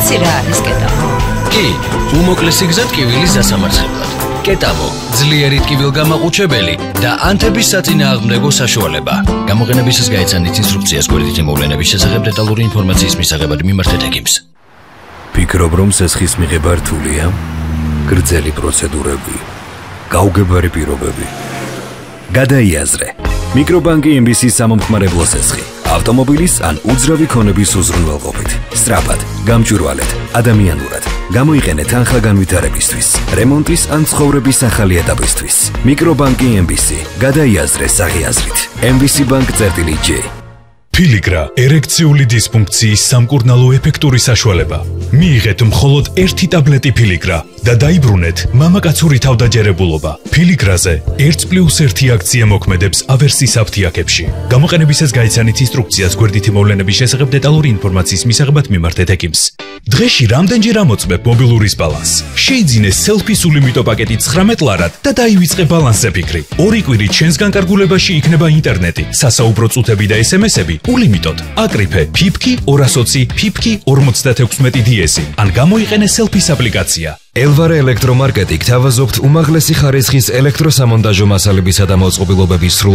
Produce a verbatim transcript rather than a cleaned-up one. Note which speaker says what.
Speaker 1: იცი რა არის კეტამო?
Speaker 2: კი, უმოკლესი გზა ტკივილის დასამარცხებლად. კეტამო, ძლიერი ტკივილგამაყუჩებელი და ანთების საწინააღმდეგო საშუალება. გამოყენებისას გაეცანით ინსტრუქციას გვერდითი მოვლენების შესახებ დეტალური ინფორმაციის მისაღებად მიმართეთ ექიმს.
Speaker 3: ფიქრობ, რომ სესხის მიღება რთულია? გრძელი პროცედურები, გაუგებარი პირობები. გადაიაზრე. მიკრობანკი ემ ბი სი-ის სამომხმარებლო სესხი. ავტომობილის ან უძრავი ქონების უზრუნველყოფით. სწრაფად, გამჭვირვალედ, ადამიანურად. გამოიყენეთ თანხა განვითარებისთვის, რემონტის ან ცხოვრების ახალი ეტაპისთვის. მიკრობანკი ემ ბი სი. გადაიაზრე საღიაზრით. ემ ბი სი ბანკ წერტილი ჯი.
Speaker 4: Piligra ერექციული დისფუნქციის სამკურნალო ეფექტური საშუალება. მიიღეთ მხოლოდ ერთი ტაბლეტი Piligra და დაიბრუნეთ მამაკაცური თავდაჯერებულობა. Piligrაზე ერთ პლუს ერთი აქცია მოქმედებს ავერსის აფთიაქებში. გამოყენებისას გაიცანით ინსტრუქციას გვერდითი მოვლენების შესახებ დეტალური ინფორმაციის მისაღებად მიმართეთ ექიმს. დღეში რამდენჯერ ამოწმებ მობილურის ბალანსს? შეიძინე სელფი სულიმიტო პაკეტი ცხრამეტ ლარად და დაივიწყე ბალანსზე ფიქრი. ორი კვირით ჩვენს განკარგულებაში იქნება ინტერნეტი, სასაუბრო წუთები და ეს ემ ესები ულიმიტოდ. აკრიფე ფიფკი ორას ოცი ფიფკი ორმოცდათექვსმეტი დიესი ან გამოიყენე სელფის აპლიკაცია.
Speaker 3: ელვარე ელექტრომარკეტი გთავაზობთ უმაღლესი ხარისხის ელექტროსამონტაჟო მასალებისა და მოწყობილობების სრულ